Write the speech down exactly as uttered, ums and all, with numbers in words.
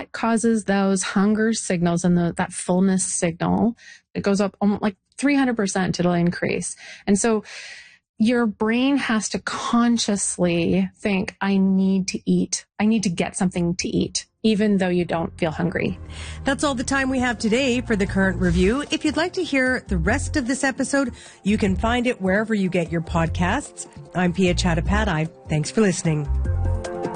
that causes those hunger signals and the, that fullness signal that goes up almost like three hundred percent. It'll increase. And so your brain has to consciously think, I need to eat. I need to get something to eat, even though you don't feel hungry. That's all the time we have today for The Current Review. If you'd like to hear the rest of this episode, you can find it wherever you get your podcasts. I'm Pia Chattopadhyay. Thanks for listening.